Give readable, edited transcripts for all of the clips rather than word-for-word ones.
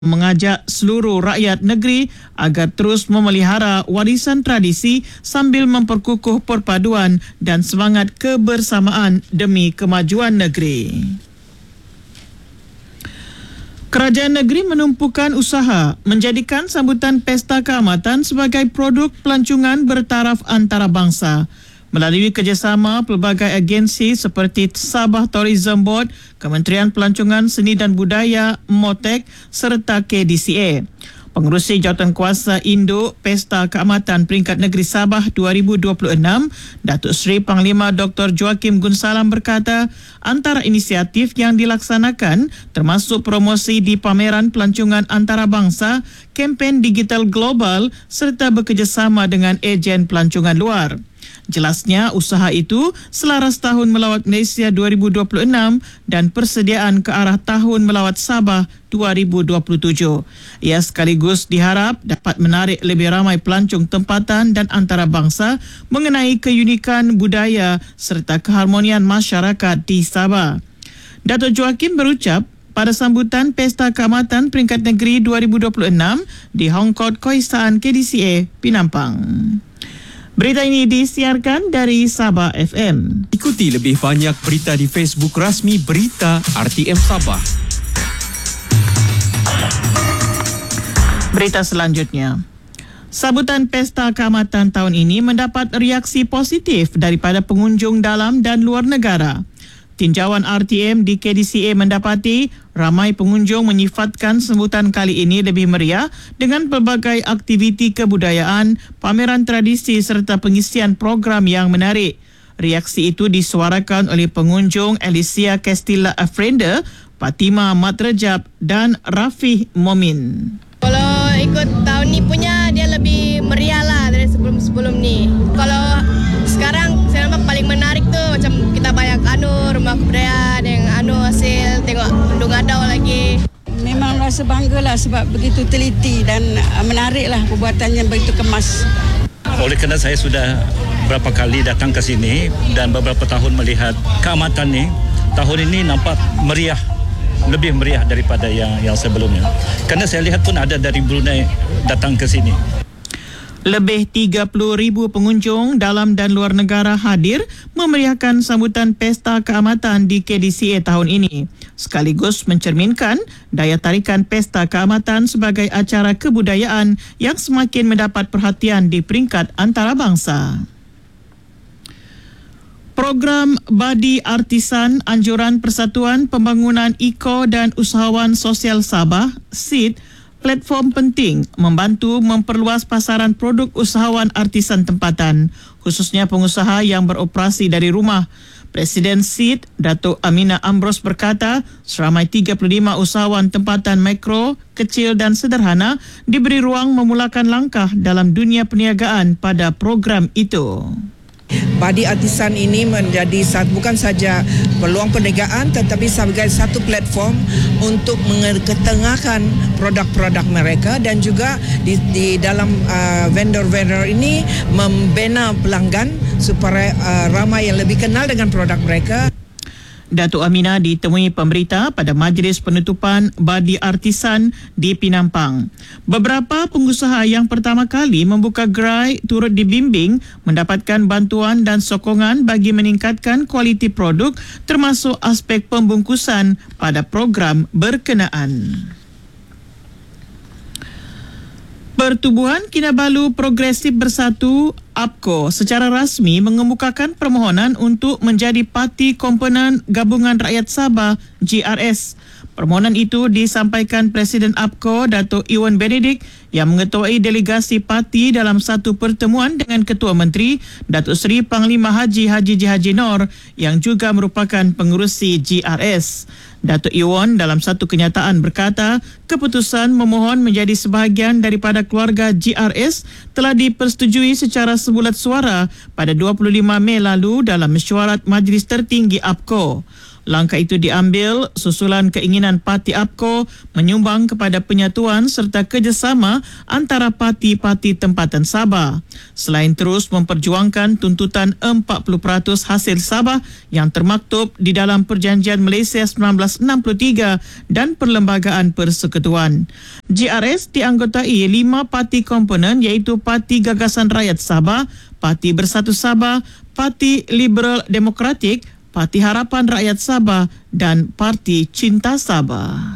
mengajak seluruh rakyat negeri agar terus memelihara warisan tradisi sambil memperkukuh perpaduan dan semangat kebersamaan demi kemajuan negeri. Kerajaan negeri menumpukan usaha menjadikan sambutan Pesta Keamatan sebagai produk pelancongan bertaraf antarabangsa melalui kerjasama pelbagai agensi seperti Sabah Tourism Board, Kementerian Pelancongan Seni dan Budaya, MOTEK serta KDCA. Pengerusi Jawatankuasa Induk Pesta Keamatan Peringkat Negeri Sabah 2026, Datuk Seri Panglima Dr. Joakim Gunsalam berkata, antara inisiatif yang dilaksanakan termasuk promosi di pameran pelancongan antarabangsa, kempen digital global serta bekerjasama dengan ejen pelancongan luar. Jelasnya, usaha itu selaras Tahun Melawat Malaysia 2026 dan persediaan ke arah Tahun Melawat Sabah 2027. Ia sekaligus diharap dapat menarik lebih ramai pelancong tempatan dan antarabangsa mengenai keunikan budaya serta keharmonian masyarakat di Sabah. Datuk Joakim berucap, pada sambutan Pesta Keamatan Peringkat Negeri 2026 di Hong Kong Koisaan KDCA, Pinampang. Berita ini disiarkan dari Sabah FM. Ikuti lebih banyak berita di Facebook rasmi Berita RTM Sabah. Berita selanjutnya. Sambutan Pesta Keamatan tahun ini mendapat reaksi positif daripada pengunjung dalam dan luar negara. Tinjauan RTM di KDCA mendapati ramai pengunjung menyifatkan sambutan kali ini lebih meriah dengan pelbagai aktiviti kebudayaan, pameran tradisi serta pengisian program yang menarik. Reaksi itu disuarakan oleh pengunjung Alicia Castilla Afrenda, Fatima Mat Rejab dan Rafih Momin. Kalau ikut tahun ni punya, dia lebih meriah lah dari sebelum-sebelum ni. Kalau sekarang saya nampak paling menarik tu macam kita banyak rumah kebudayaan yang hasil tengok Bendung Adau lagi. Memang rasa banggalah sebab begitu teliti dan menarik lah perbuatannya begitu kemas. Oleh kerana saya sudah berapa kali datang ke sini dan beberapa tahun melihat keamatan ni, tahun ini nampak meriah, lebih meriah daripada yang sebelumnya. Kerana saya lihat pun ada dari Brunei datang ke sini. Lebih 30,000 pengunjung dalam dan luar negara hadir memeriahkan sambutan Pesta Keamatan di KDCA tahun ini, sekaligus mencerminkan daya tarikan Pesta Keamatan sebagai acara kebudayaan yang semakin mendapat perhatian di peringkat antarabangsa. Program Badi Artisan Anjuran Persatuan Pembangunan Eco dan Usahawan Sosial Sabah, SID, platform penting membantu memperluas pasaran produk usahawan artisan tempatan, khususnya pengusaha yang beroperasi dari rumah. Presiden SID, Datuk Aminah Ambros berkata, seramai 35 usahawan tempatan mikro, kecil dan sederhana diberi ruang memulakan langkah dalam dunia perniagaan pada program itu. Badi Artisan ini menjadi bukan saja peluang perniagaan tetapi sebagai satu platform untuk mengetengahkan produk-produk mereka dan juga di dalam vendor-vendor ini membina pelanggan supaya ramai yang lebih kenal dengan produk mereka. Datuk Aminah ditemui pemberita pada majlis penutupan Badi Artisan di Pinampang. Beberapa pengusaha yang pertama kali membuka gerai turut dibimbing mendapatkan bantuan dan sokongan bagi meningkatkan kualiti produk termasuk aspek pembungkusan pada program berkenaan. Pertubuhan Kinabalu Progresif Bersatu APCO secara rasmi mengemukakan permohonan untuk menjadi parti komponen Gabungan Rakyat Sabah GRS. Permohonan itu disampaikan Presiden APCO Datuk Iwan Benedict yang mengetuai delegasi parti dalam satu pertemuan dengan Ketua Menteri Datuk Seri Panglima Haji J. Haji Nor yang juga merupakan pengerusi GRS. Datuk Iwan dalam satu kenyataan berkata, keputusan memohon menjadi sebahagian daripada keluarga GRS telah dipersetujui secara sebulat suara pada 25 Mei lalu dalam mesyuarat Majlis Tertinggi APCO. Langkah itu diambil susulan keinginan Parti APCO menyumbang kepada penyatuan serta kerjasama antara parti-parti tempatan Sabah. Selain terus memperjuangkan tuntutan 40% hasil Sabah yang termaktub di dalam Perjanjian Malaysia 1963 dan Perlembagaan Persekutuan. GRS dianggotai 5 parti komponen iaitu Parti Gagasan Rakyat Sabah, Parti Bersatu Sabah, Parti Liberal Demokratik, Parti Harapan Rakyat Sabah dan Parti Cinta Sabah.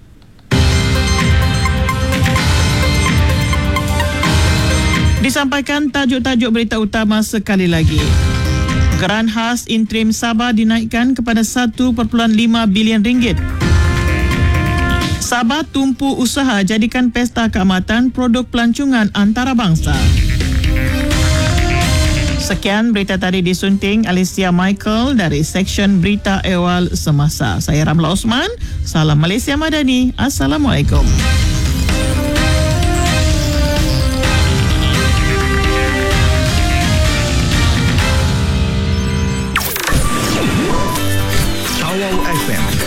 Disampaikan tajuk-tajuk berita utama sekali lagi. Geran khas interim Sabah dinaikkan kepada 1.5 bilion ringgit. Sabah tumpu usaha jadikan Pesta Keamatan produk pelancongan antarabangsa. Sekian berita tadi disunting Alicia Michael dari Seksyen Berita Ehwal Semasa. Saya Ramla Osman. Salam Malaysia Madani. Assalamualaikum.